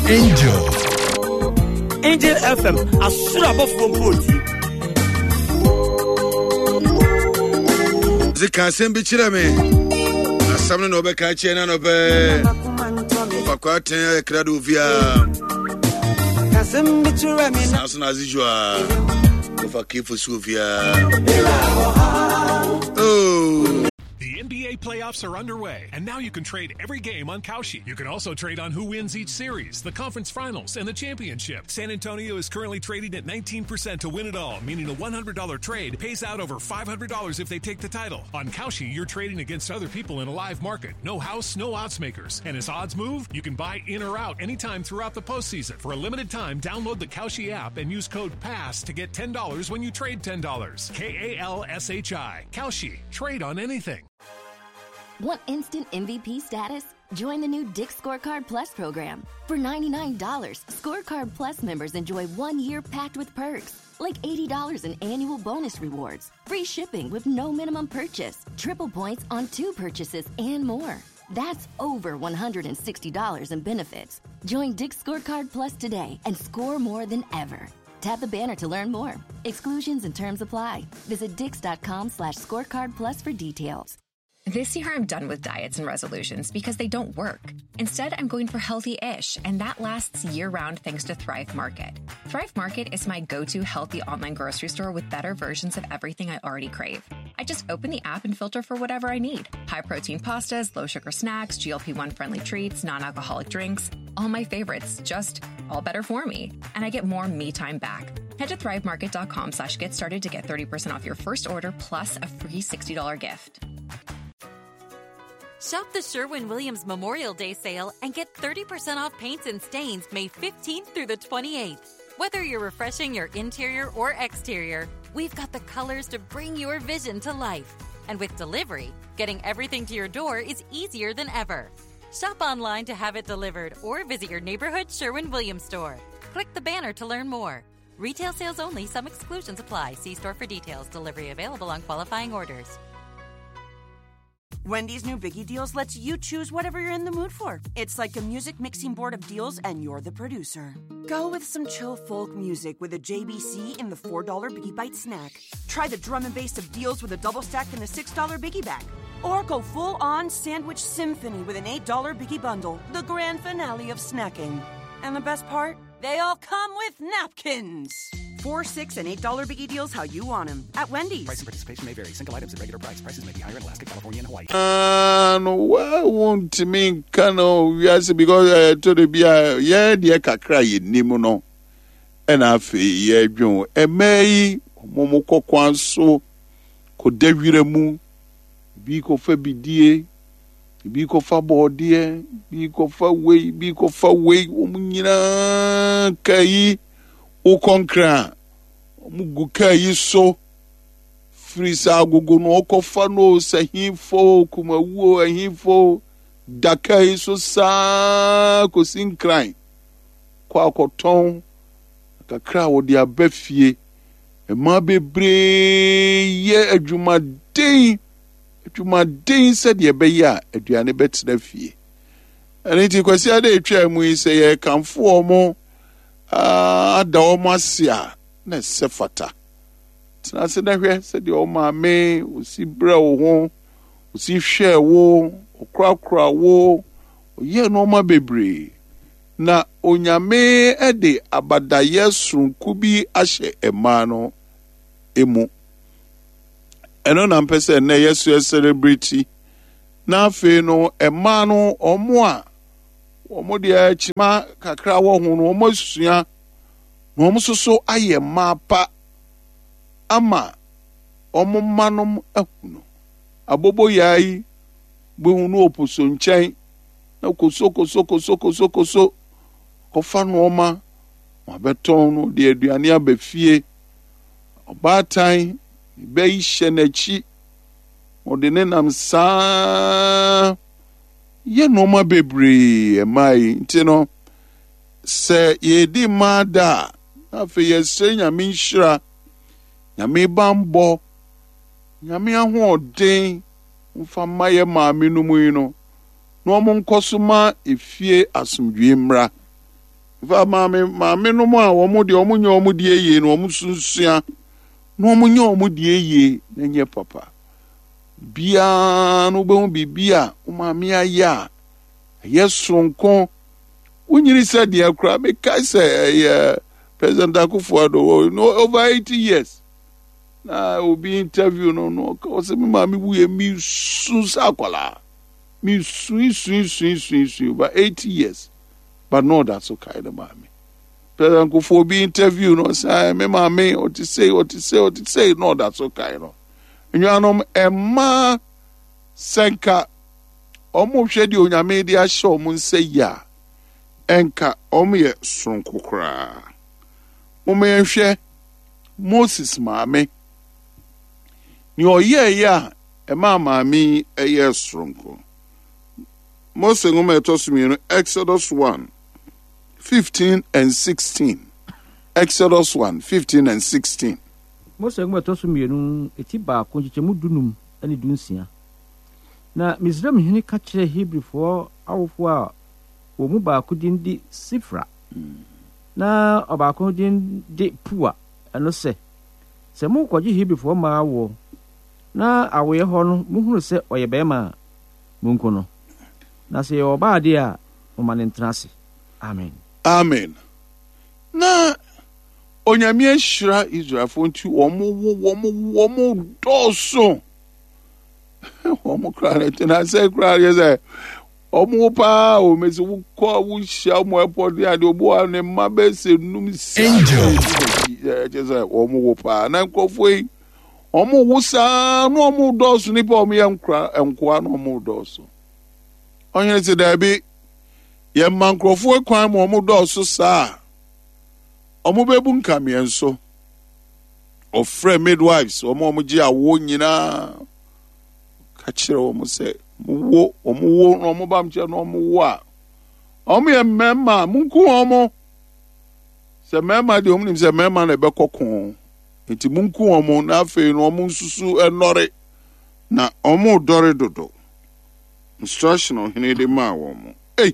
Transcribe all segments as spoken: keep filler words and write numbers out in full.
Angel. Angel F M, asura bofo mpoti. Zika sembi chira me. Asamne no be ka chena no be. Fakwaten krado via. Kasembi chira me. Aso na zijua. Fakifu suvia. Oh. The N B A playoffs are underway, and now you can trade every game on Kalshi. You can also trade on who wins each series, the conference finals, and the championship. San Antonio is currently trading at nineteen percent to win it all, meaning a one hundred dollars trade pays out over five hundred dollars if they take the title. On Kalshi, you're trading against other people in a live market. No house, no odds makers. And as odds move, you can buy in or out anytime throughout the postseason. For a limited time, download the Kalshi app and use code PASS to get ten dollars when you trade ten dollars. K A L S H I. Kalshi. Trade on anything. Want instant M V P status? Join the new Dick's Scorecard Plus program. For ninety-nine dollars, Scorecard Plus members enjoy one year packed with perks, like eighty dollars in annual bonus rewards, free shipping with no minimum purchase, triple points on two purchases, and more. That's over one hundred sixty dollars in benefits. Join Dick's Scorecard Plus today and score more than ever. Tap the banner to learn more. Exclusions and terms apply. Visit dix.com slash scorecard plus for details. This year, I'm done with diets and resolutions because they don't work. Instead, I'm going for healthy-ish, and that lasts year-round thanks to Thrive Market. Thrive Market is my go-to healthy online grocery store with better versions of everything I already crave. I just open the app and filter for whatever I need. High-protein pastas, low-sugar snacks, G L P one friendly treats, non-alcoholic drinks. All my favorites, just all better for me. And I get more me time back. Head to thrivemarket.com slash get started to get thirty percent off your first order plus a free sixty dollars gift. Shop the Sherwin-Williams Memorial Day sale and get thirty percent off paints and stains May fifteenth through the twenty-eighth. Whether you're refreshing your interior or exterior, we've got the colors to bring your vision to life. And with delivery, getting everything to your door is easier than ever. Shop online to have it delivered or visit your neighborhood Sherwin-Williams store. Click the banner to learn more. Retail sales only. Some exclusions apply. See store for details. Delivery available on qualifying orders. Wendy's new Biggie Deals lets you choose whatever you're in the mood for. It's like a music mixing board of deals, and you're the producer. Go with some chill folk music with a J B C in the four dollar Biggie Bite snack. Try the drum and bass of deals with a double stack in the six dollar Biggie Bag. Or go full-on sandwich symphony with an eight dollar Biggie Bundle, the grand finale of snacking. And the best part? They all come with napkins. Four, six, and eight dollar Biggie Deals how you want them at Wendy's. Price and participation may vary. Single items at regular price. Prices may be higher in Alaska, California, and Hawaii. Uh, no, why won't me cano? Yes, because I told you, yeah, dear Kakra, Nimono, and I feel, yeah, John, and May, Momoko Kwanso, Kodeviramu, Biko Fabidie, Biko Fabo, dear, Biko Faway, Biko Faway, Umina Kai. Ukonkra muguka yiso frisa agogo no okofa no sahifo kumawuo ahifo daka yiso sa kosinkran kwa akoton kakra wo dia bafie e ma bebre ye adwumaden adwumaden se de be ya aduane betena fie ani ti kwasi ade etwa mu ise ye kamfo omo Ah, da omasia na sefata. Tina se na hwe se de omame osi bra wo ho, osi hwe wo, okrakra wo, oye no ma bebre. Na onyame e de abadaye sunku bi ahye ema no emu. Eno na mpese na Yesu celebrity. Na afi no ema no omo a omo de chima kakra wo hu no omo sua no omo soso aye mapa ama omo manom ahuno abobo yai bo hu no oposo nchen na koso koso koso koso koso kofa no oma ma beton no de aduane abafie obatan be ihye nachi odene nam sa ye no ma bebre mai ntino se ye di mada afi ye se nyame nhira nyame bambo nyame ahoden mfa maye maame no mu no no mo nkosoma efie asomdwe mra va maame maame no mu a wɔn de wɔn nyɛ wɔn die yie no wɔn sunsua no wɔn nyɛ wɔn die yie na nyɛ papa bia no bɛhu bibia wo maame ayɛ a ɛyɛ soronko wonyiri sɛ deɛ kora mekae sɛ ɛyɛ President Akufo-Addo no over eighty years na obi interview no no ka se me maame wuye mi su sakwala mi su su su su su over eighty years but no that's okay the maame President Akufo obi interview no say me maame o ti say o ti say o ti say no that's okay no nyanom emma senka omo hwede onyame de ahye omo nse ya enka omo ye sonko kra omo yenhwe Moses maame ni oye ya ema maame eye sonko Moses ngoma etosumi no Exodus one fifteen and sixteen Exodus one fifteen and sixteen Mose ngoma etosumi no eti ba ko nkyemu dunum ani dunsia na Misraim hene ka kire Hebrewfo awofo a wo mu ba ko din di Sifra na obako din di Pua eno se se mu kwaji Hebrewfo ma wo na awoye ho no muhunu se oye bema munko no na se oba de a o manentrase amen amen na onyame ahira Israelfo nti omo omo omo doso omo kra na se kra ye se omo pa o mezi wo ko wo hia mo airport ya de obo ne mabe se num si angel je se omo wo pa na nkofo yi omo wo sa no omo doso ni pa omo ye nkra enkoa no omo doso onye se da bi ye mankrofo kwan mo omo doso sa omo bebu nkame enso of free midwives omo omo gi awo nyina ka kire omo se wo omo wo no omo bam che no omo wo a omo ye memma munku omo se memma de omo nim se memma na be kokon enti munku omo na afi no omo susu enore na omo dore dodo instruction hene de ma omo eh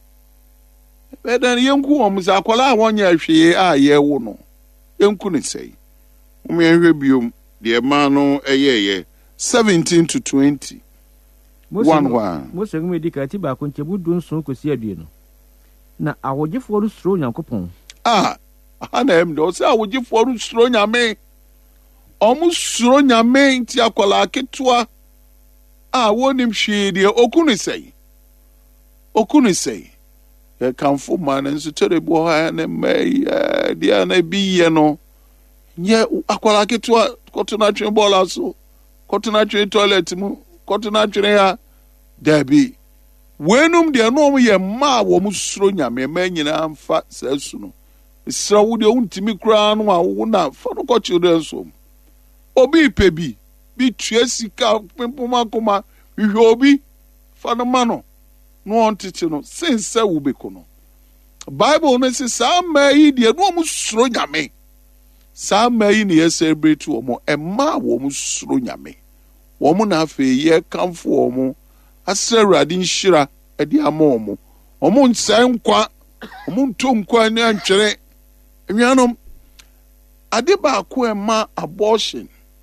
bedan yenku omo za akola wonya ahwe a ye wo no yenku ne sei omo yenhwe biom de ma no eyeye seventeen to twenty one one Mose ngwe dika ti ba ko nchebu dun so kosi adue no na awogefo ru suro Nyankopon ah ana em do se awogefo ru suro Nyame omo suro Nyame nti akola ketua ah wonim hwe de okunu sei okunu sei e kanfo man nso terebo ha na mai dia na biye no nye akola ketua kotuna twen bola so kotuna twen toilet mu kotuna twen ya dabi wenum de no ye ma wo mu suro Nyame ma nyina amfa sasu no sira wo de untimi kura no a wo na fa no ko children so obi pebi bi tuasika pempoma koma hwe obi fa no ma no no ontete no sense wo beko no Bible no se sa ma yi de no mu suro Nyame sa ma yi ne ye celebrate wo mo e ma wo mu suro Nyame wo mo na afa ye kamfo wo mo asra Awurade nhira e de ama wo mo wo mo nsa nkwa wo mo ntom kwa ne antwere enwanom ade ba ko e ma abortion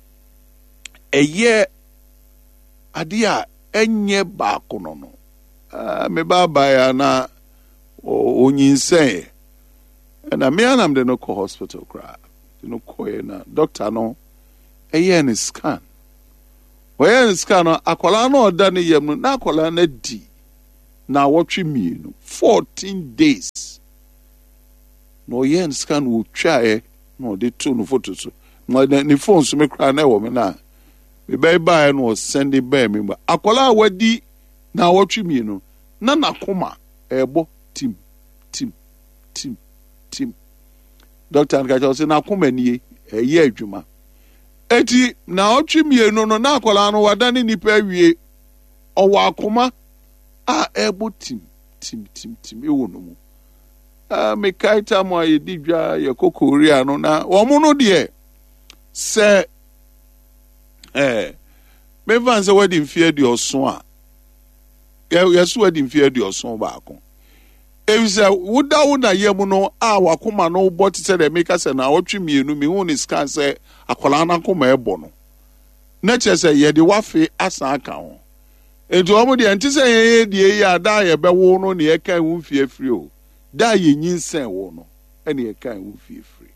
eye ade a enye ba ko no no ah me baba ya na onyinse na me anam de no ko hospital kra no ko na doctor no eye ni scan we ni scan no akola no oda ne yam no na akola na di na wotwe mienu fourteen days no ye ni scan wo twa e no de to no photo so no ni phone so me kra na wo me na me bai bai no send it by me ba akola wadi na wotwe mienu na nakoma ebo tim tim tim tim doctor nka say na akoma nie eye adwuma eti na otwe mienu no na akola no wadane nipa awie owo akoma a ebo tim tim tim tim ewo no mu ah me kaita mo aye didwa ye kokoria no na wo mu no de se eh me van se wedding fear di oso a ye so wedding fear di oso ba ko Efisɛ woda wo na yam no a wakoma no bɔ te sɛ de meka sɛ na wotwe mienu mi hu ne scan sɛ akwala na koma ɛbɔ no na kyerɛ sɛ yɛde wafe asa aka ho enti ɔmo de enti sɛ yɛyɛ die yi a da yɛbɛwo no ne yɛka hu fie firi o da yɛnyinsɛn wo no ɛne yɛka hu fie firi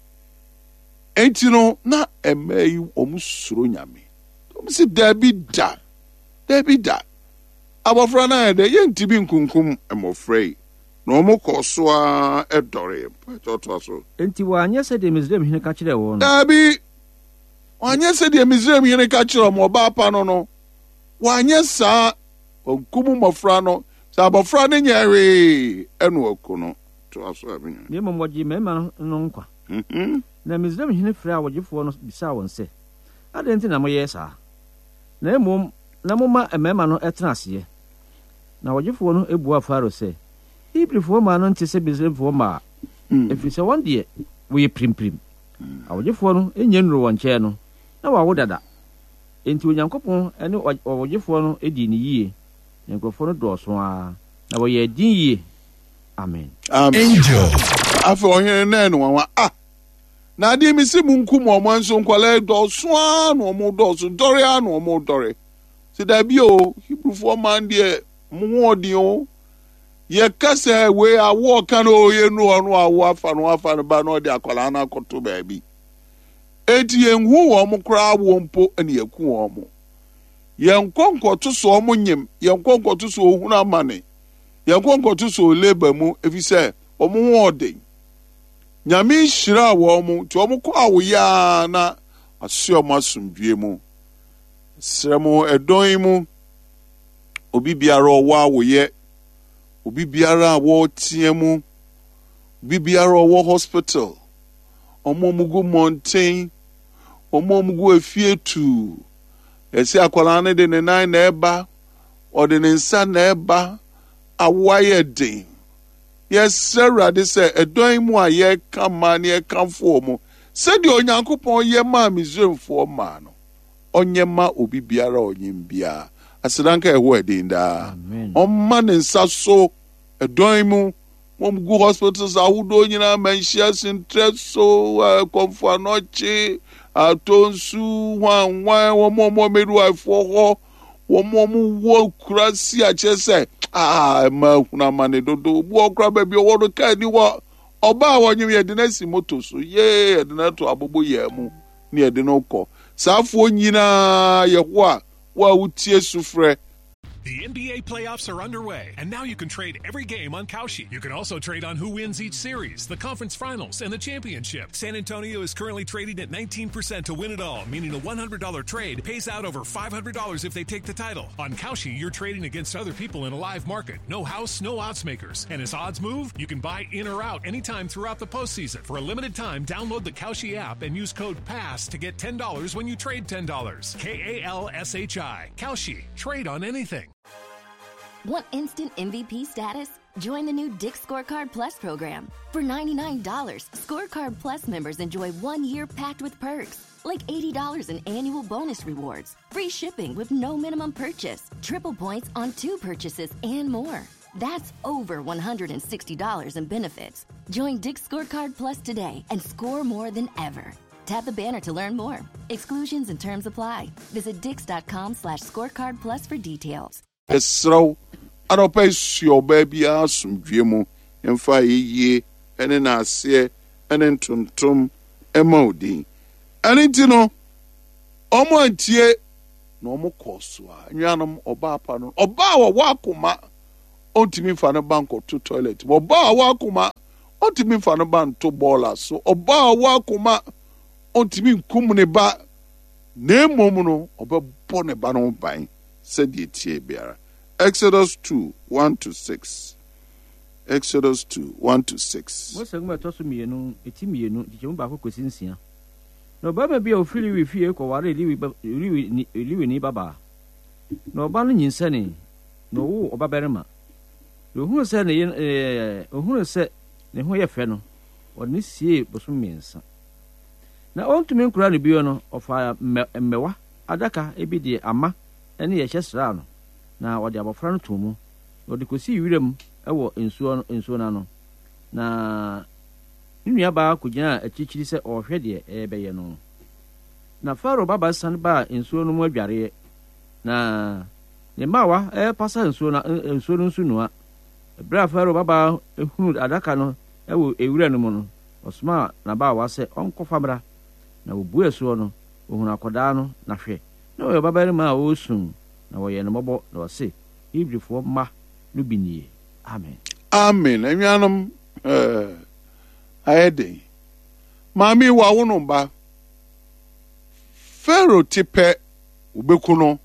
enti no na ɛmɛ yi ɔmo suro nyame ɔmo si dabi da dabi da abɔfra na yɛde yɛntibi nkunkum ɛmɔfra yi na ɔmo kɔ so a ɛdɔre pɛtɔtɔ so enti wanyɛ sɛ de Misraim hene ka kyerɛ wo no dabi wanyɛ sɛ de Misraim hene ka kyerɛ mo ɔba pa no no wanyɛ saa ɔnkum mmɔfra no sɛ abɔfra no nyɛ hwee ɛno ɔko no to aso abenya ne mmom wɔgye mmarima no nkwa na Misraim hene frɛ a wɔgyefoɔ no bisaa wɔn sɛ adɛn nti na moyɛ saa na mmom na moma mmarima no ɛtena aseɛ na wɔgyefoɔ no ebua Faro sɛ Hebrifoɔ ma no nte sɛ Misraimfoɔ ma ɛfiri sɛ wɔn deɛ wɔyɛ pirimpirim awɔgyefoɔ no ɛnyɛ nnuro wɔn nkyɛn no na wawo dada enti Onyankopɔn ɛne wɔgyefoɔ no ɛdi ne yie na nkurɔfoɔ no dɔɔso a na wɔyɛ din yie amen angel afa ɔhene na no wa ah na ade mi se munkum ɔmo nso nkwala dɔɔso a na ɔmo dɔɔso dɔre a na ɔmo dɔre se da bi o Hebrifoɔ man deɛ mo ɔdi o ye kase we awo kan o ye nu onu awo afa no afa no ba no de akwala na akoto baabi eti enhu wo mo kra wo mpo ene yaku wo mo ye nkonkoto so wo nyem ye nkonkoto so ohunu amane ye nkonkoto so leba mu efise wo mo wode nyame hira wo mo ti wo mo ko awo ya na asio mo asumdue mu sremo edon mu obi biara wo awo ye obi biara wo tie mu obi biara wo hospital omo mugu mountain omo mugu afietu esi akwala ne de ne nan na eba o de ne nsa na eba awaye den yes Awurade se edon mu a ye kama ne ye kamfo mu se de Onyankopɔn ye ma Misraimfo ma no onye ma obi biara onyem bia asidanka ewo edin da omma ne nsa so edon mu mom go hospitals awudo nyina manhia sintreso komfo anoche atonsu wan wan wo mo meru afo ho wo mo wo kurasi a chese ah ma huna mane dodo bu okra ba bi wo do ka ni wo oba wonyem ye de na si moto so ye de na to abobo ye mu ni ye de no kɔ saafo nyina ye ho a wa wutie sufrɛ. The N B A playoffs are underway, and now you can trade every game on Kalshi. You can also trade on who wins each series, the conference finals, and the championship. San Antonio is currently trading at nineteen percent to win it all, meaning a one hundred dollars trade pays out over five hundred dollars if they take the title. On Kalshi, you're trading against other people in a live market. No house, no odds makers. And as odds move, you can buy in or out anytime throughout the postseason. For a limited time, download the Kalshi app and use code PASS to get ten dollars when you trade ten dollars. K A L S H I. Kalshi. Trade on anything. Want instant M V P status? Join the new Dick's Scorecard Plus program. For ninety-nine dollars, Scorecard Plus members enjoy one year packed with perks, like eighty dollars in annual bonus rewards, free shipping with no minimum purchase, triple points on two purchases, and more. That's over one hundred sixty dollars in benefits. Join Dick's Scorecard Plus today and score more than ever. Tap the banner to learn more. Exclusions and terms apply. Visit dix.com slash scorecard plus for details. Esraw aropa sio baby asumdwe mu emfa yeye ene na ase ene ntontom emaudin aniti no omo antie na omo koso a nyanom oba apa no oba wa wakoma ontimi fa no banko to toilet oba wa wakoma ontimi fa no ban to bola so oba wa wakoma ontimi nkum ne ba na emom no obebo ne ba no ban said the tie biara. Exodus two, one to six. Exodus two, one to six. What's a matter to me? No, it's me. No, you back with Cynthia. No, Baba be a free with fear, or I live in Baba. No, Banning in Senny. No, or Babarama. The who said, who said, the who feno, or this year was from me. Now, all to me, Crowley Biono of a mewa, Adaka, Ebidi, Ama, and the chest round. Na wadi abofra no tomu wadi kosi wirem ɛwɔ nsuo nsuo na no na ne nua baa kogyina akyirikyiri sɛ ɔhwɛ deɛ ɛbɛyɛ no na Farao baba san ba nsuo no mu adware na ne maawa ɛpasa nsuo na nsuo no nsu noa ebra Farao baba ehunu adaka no ɛwɔ ewura no mu no ɔsoma na baawa sɛ ɔnkɔfa bra na obu esuo no ohunu akɔdaa no na hwɛ na ɔyɛ babarima a ɔsum na wɔyɛ no mɔbɔ na ɔse Hebrewfoɔ mma no bi nie. Amen. Amen. Enyanum eh ayede. Mami wa wono ba. Pharaoh tipe ubeku no.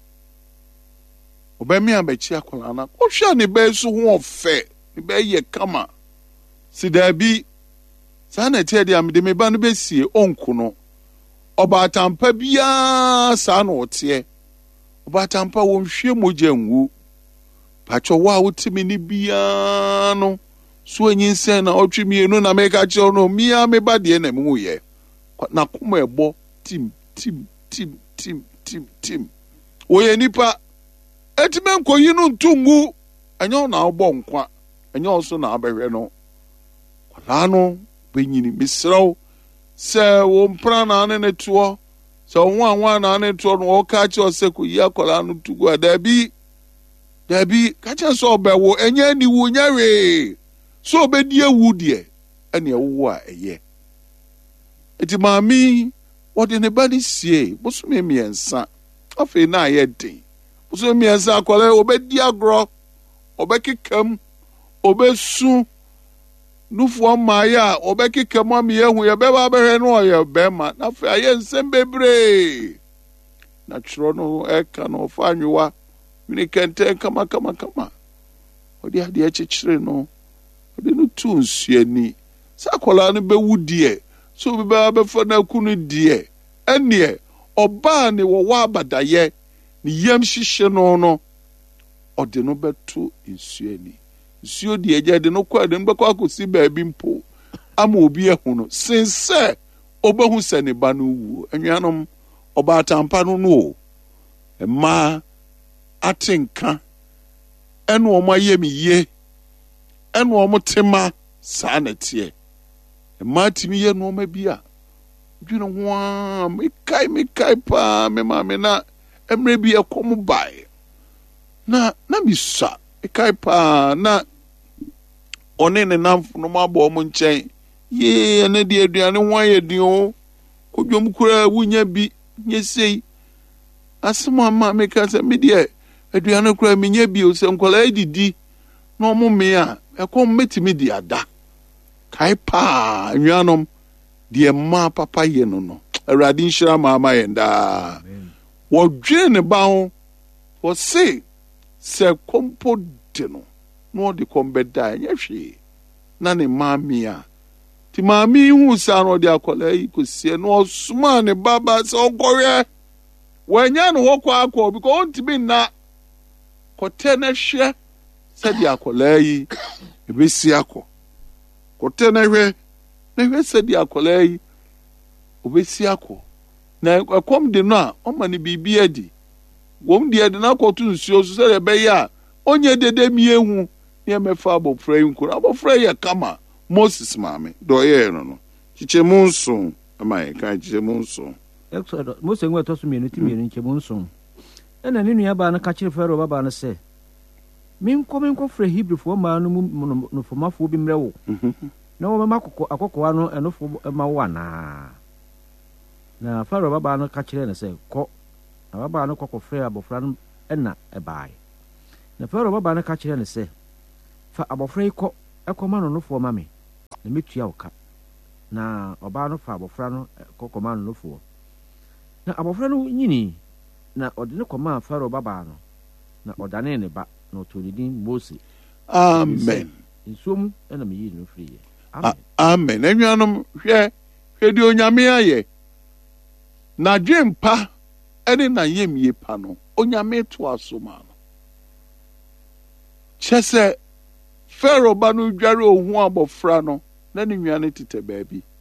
Obemi abechi akola na. Ohwa ne be so ho ofe. Ne be ye kama. Sidabi sana tie dia me me ba no be sie onku no. Oba atampa bia sa na otie. Oba atampa wo nhwe mogya nwu. Pacho wa wotimi ni bia no so anyinse na otwemi enu na meka che no mia me ba de na mu ye na koma ebo tim tim tim tim tim tim oye nipa etime nkoyi no ntungu enyo na obo nkwa enyo so na abehwe no kwala no benyini misraw se wo mpra na ne neto se wo anwa na ne to no o ka che o se ko yi akola no tugu adabi dabi kacha so obewo enye ni wu nyawe so obedi ewu de ene ewu a eye eti maami wode ne bani sie bosume miensa afi na aye den bosume miensa akole obedi agro obekekam obesu nufu maya obekekam ami ehu ye beba behwe no oye bema na afi aye nsem bebre na chiro no eka no fanwa mini kente kama kama kama odi ade achichire no odi no tu nsuani sakola no bewudie so be ba befa na kunu die ene oba ne wo wa abadaye ne yam hihye no no odi no betu nsuani nsuo die agya de no kwa de no bekwa akosi baabi mpo ama obi ehu no sense obahu sane ba no wu anwanom oba atampa no no ema atinka enu omo yemi ye enu omo tema sa na tie e matimi ye no ma bia dwino ho me kai me kai pa me ma me na emre bi ekom bai na na misa e kai pa na one ne namfo no ma bo omo nchen ye na de aduane ho ayedi o odwom kura wunya bi nyesei asema ma me ka se me de aduane kura menye bio se nkola edidi na omo me a ekom metimi di ada kai pa nwanom de ma papa ye no no awrade nshira ma ma yenda wo dwe ne ba ho wo se se kompo de no no de kombeda nyehwe na ne mami a ti mami hu sa no de akola yi kosie no osuma ne baba se ogowe wanya no hokwa akọ because on tibi na kote na hwe se de akola yi ebesi akọ kote na hwe na hwe se de akola yi obesi akọ na akom de no a o ma ne bibi adi wom de adi na kotu nsuo so se be ya onye dede mi ehu ne mefa abofra yi nkura abofra yi kama Moses mame do ye no no chichemu nso ama e kan chichemu nso Exodus Moses ngwa to so mienu ti mienu chichemu nso ena ne nua ba na ka kire Pharaoh baba na se minko minko fra Hebrewfo ma no mu no fomafo bi mrewo na wo ma akoko akoko ano enofo ma wo ana na Pharaoh baba no ka kire na se ko na baba no kokko fra abofra no ena ebai na Pharaoh baba no ka kire na se fa abofra iko ekoma no nofo ma me na metua oka na oba no fa abofra no kokoma no nofo na abofra no nyini na ode ne koma Pharaoh baba no na odane ne ba na otolidin Moses. Amen. Nsum ena me yi no free. Amen. Amen. Enyanom hwe hwe di onyame aye na dwempa ene na yemie pa no onyame to asoma no chese Pharaoh ba no dware ohun abofra no na ne nwane tete baabi